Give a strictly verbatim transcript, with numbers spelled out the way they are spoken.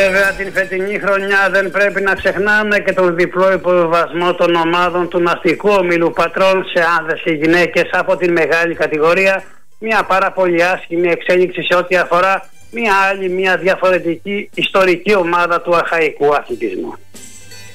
Βέβαια την φετινή χρονιά δεν πρέπει να ξεχνάμε και τον διπλό υποβιβασμό των ομάδων του ναυτικού ομίλου πατρών σε άνδρες και γυναίκες από την μεγάλη κατηγορία. Μια πάρα πολύ άσχημη εξέλιξη σε ό,τι αφορά μια άλλη, μια διαφορετική ιστορική ομάδα του αρχαϊκού αθλητισμού.